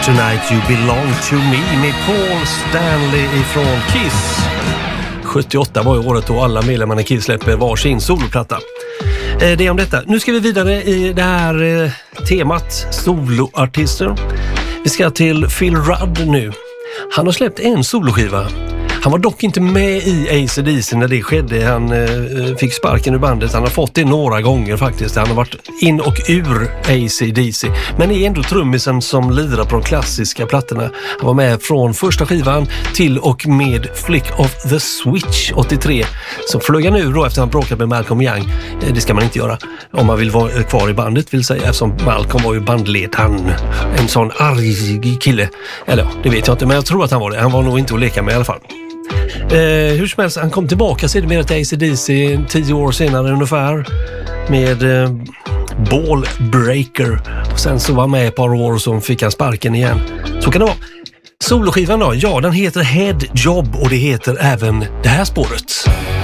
Tonight You Belong To Me med Paul Stanley ifrån Kiss. 78 var ju året då alla medlemmarna i Kiss släpper varsin soloplatta. Det är om detta. Nu ska vi vidare i det här temat soloartister. Vi ska till Phil Rudd nu. Han har släppt en soloskiva. Han var dock inte med i AC/DC när det skedde. Han fick sparken ur bandet. Han har fått det några gånger faktiskt. Han har varit in och ur AC/DC. Men är ändå trummisen som lirar på de klassiska plattorna. Han var med från första skivan till och med Flick of the Switch 83. Så flög han ur då efter han bråkat med Malcolm Young. Det ska man inte göra om man vill vara kvar i bandet, vill säga. Eftersom Malcolm var ju bandledaren. En sån arg kille. Eller ja, det vet jag inte. Men jag tror att han var det. Han var nog inte att leka med i alla fall. Hur som helst, han kom tillbaka sedan med till AC/DC 10 år senare ungefär med Ball Breaker, och sen så var med ett par år och så fick han sparken igen. Så kan det vara. Soloskivan då, ja, den heter Head Job och det heter även det här spåret.